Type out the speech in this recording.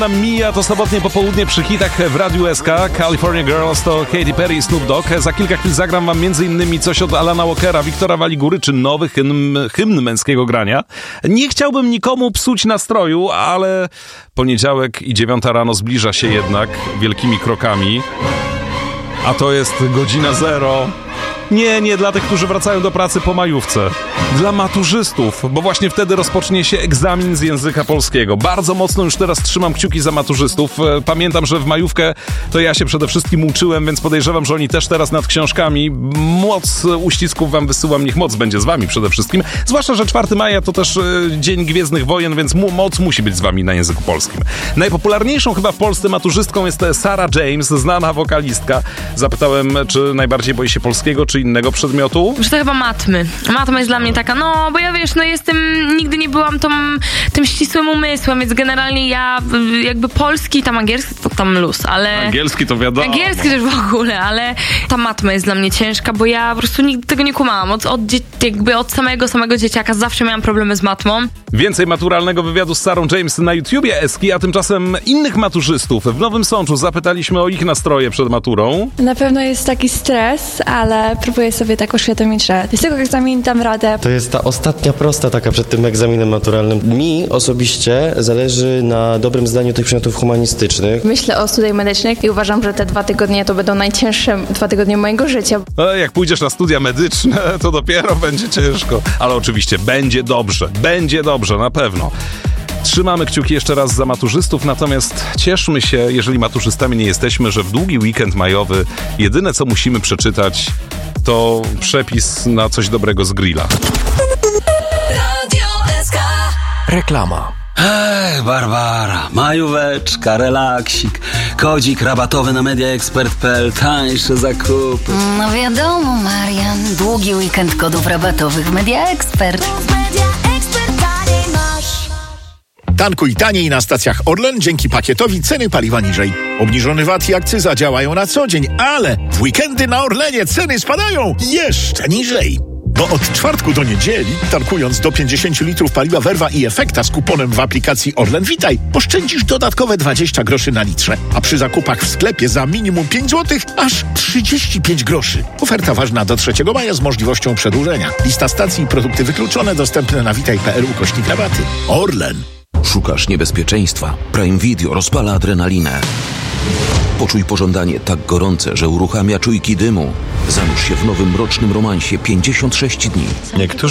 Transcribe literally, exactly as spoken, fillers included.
Mija to sobotnie popołudnie przy hitach w Radiu S K. California Girls to Katy Perry i Snoop Dogg. Za kilka chwil zagram wam m.in. coś od Alana Walkera, Wiktora Waligury, czy nowy hymn, hymn męskiego grania. Nie chciałbym nikomu psuć nastroju, ale poniedziałek i dziewiąta rano zbliża się jednak wielkimi krokami. A to jest godzina zero. Nie, nie dla tych, którzy wracają do pracy po majówce. Dla maturzystów, bo właśnie wtedy rozpocznie się egzamin z języka polskiego. Bardzo mocno już teraz trzymam kciuki za maturzystów. Pamiętam, że w majówkę to ja się przede wszystkim uczyłem, więc podejrzewam, że oni też teraz nad książkami. Moc uścisków wam wysyłam, niech moc będzie z wami przede wszystkim. Zwłaszcza, że czwartego maja to też Dzień Gwiezdnych Wojen, więc mu, moc musi być z wami na języku polskim. Najpopularniejszą chyba w Polsce maturzystką jest Sarah James, znana wokalistka. Zapytałem, czy najbardziej boi się polskiego, czy innego przedmiotu? Że to chyba matmy. Matma jest dla mnie taka, no, bo ja wiesz, no jestem, nigdy nie byłam tą, tym ścisłym umysłem, więc generalnie ja jakby polski, tam angielski to tam luz, ale... Angielski to wiadomo. Angielski też w ogóle, ale ta matma jest dla mnie ciężka, bo ja po prostu nigdy tego nie kumałam. Od, od, jakby od samego, samego dzieciaka zawsze miałam problemy z matmą. Więcej maturalnego wywiadu z Sarą James na YouTubie Eski, a tymczasem innych maturzystów w Nowym Sączu zapytaliśmy o ich nastroje przed maturą. Na pewno jest taki stres, ale próbuję sobie tak uświadomić, że z tego egzaminu dam radę. To jest ta ostatnia prosta taka przed tym egzaminem maturalnym. Mi osobiście zależy na dobrym zdaniu tych przedmiotów humanistycznych. Myślę o studiach medycznych i uważam, że te dwa tygodnie to będą najcięższe dwa tygodnie mojego życia. A jak pójdziesz na studia medyczne, to dopiero będzie ciężko. Ale oczywiście będzie dobrze, będzie dobrze, na pewno. Trzymamy kciuki jeszcze raz za maturzystów, natomiast cieszmy się, jeżeli maturzystami nie jesteśmy, że w długi weekend majowy jedyne co musimy przeczytać to przepis na coś dobrego z grilla. Radio S K. Reklama. Ej, Barbara, majóweczka, relaksik, kodzik rabatowy na media ekspert kropka p l, tańsze zakupy. No wiadomo, Marian, długi weekend kodów rabatowych w Media Expert. Tankuj taniej na stacjach Orlen, dzięki pakietowi ceny paliwa niżej. Obniżony V A T i akcyza działają na co dzień, ale w weekendy na Orlenie ceny spadają jeszcze niżej. Bo od czwartku do niedzieli, tankując do pięćdziesiąt litrów paliwa Verva i Efekta z kuponem w aplikacji Orlen Witaj, oszczędzisz dodatkowe dwadzieścia groszy na litrze, a przy zakupach w sklepie za minimum pięć złotych aż trzydzieści pięć groszy. Oferta ważna do trzeciego maja z możliwością przedłużenia. Lista stacji i produkty wykluczone dostępne na witaj kropka p l ukośnik rabaty. Orlen. Szukasz niebezpieczeństwa? Prime Video rozpala adrenalinę. Poczuj pożądanie tak gorące, że uruchamia czujki dymu. Zanurz się w nowym mrocznym romansie pięćdziesiąt sześć dni. Niektórzy